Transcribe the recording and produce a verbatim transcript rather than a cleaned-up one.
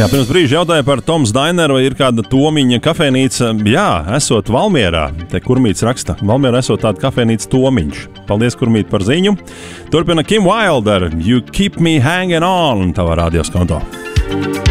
Jā, pirms brīža jautāja par Toms Daineru, vai ir kāda Tomiņa kafejnīca. Jā, esot Valmierā. Te Kurmīts raksta, Valmierā esot tāda kafejnīca Tomiņš. Paldies, Kurmīt, par ziņu. Turpina Kim Wilder, You Keep Me Hanging On, tavā radios konto.